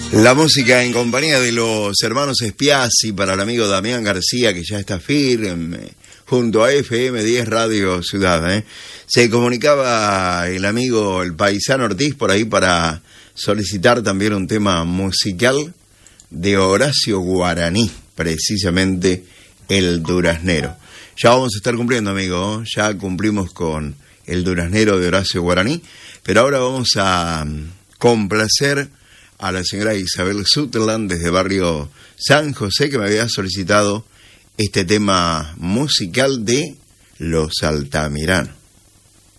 La música en compañía de los hermanos Spiazzi para el amigo Damián García, que ya está firme junto a FM 10 Radio Ciudad. Se comunicaba el amigo, el paisano Ortiz, por ahí para solicitar también un tema musical de Horacio Guaraní, precisamente el Duraznero. Ya vamos a estar cumpliendo, amigo, ya cumplimos con el Duraznero de Horacio Guaraní, pero ahora vamos a complacer a la señora Isabel Sutherland desde barrio San José, que me había solicitado este tema musical de Los Altamiranos.